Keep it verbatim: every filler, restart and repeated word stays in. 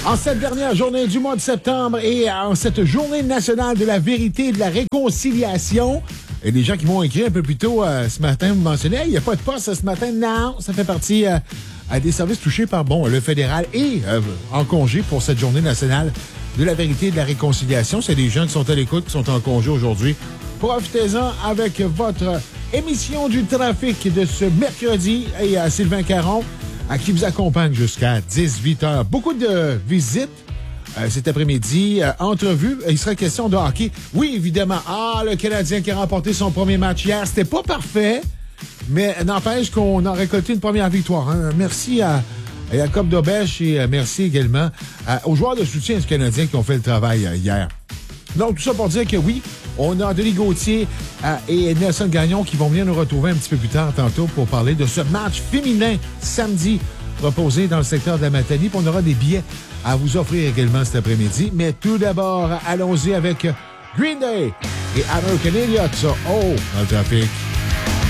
En cette dernière journée du mois de septembre et en cette journée nationale de la vérité et de la réconciliation, et les gens qui m'ont écrit un peu plus tôt euh, ce matin, vous mentionnez, il n'y a pas de poste ce matin. Non, ça fait partie euh, à des services touchés par bon le fédéral et euh, en congé pour cette journée nationale de la vérité et de la réconciliation. C'est des gens qui sont à l'écoute, qui sont en congé aujourd'hui. Profitez-en avec votre émission du trafic de ce mercredi et à Sylvain Caron, à qui vous accompagne jusqu'à dix-huit heures. Beaucoup de visites euh, cet après-midi. Euh, entrevue, il sera question de hockey. Oui, évidemment. Ah, le Canadien qui a remporté son premier match hier. C'était pas parfait, mais n'empêche qu'on a récolté une première victoire. Hein. Merci à, à Jacob Dobèche et euh, merci également à, aux joueurs de soutien du Canadien qui ont fait le travail euh, hier. Donc, tout ça pour dire que oui, on a Denis Gauthier euh, et Nelson Gagnon qui vont venir nous retrouver un petit peu plus tard tantôt pour parler de ce match féminin samedi proposé dans le secteur de la Matanie. Puis on aura des billets à vous offrir également cet après-midi. Mais tout d'abord, allons-y avec Green Day et American Idiot. Oh, dans le trafic.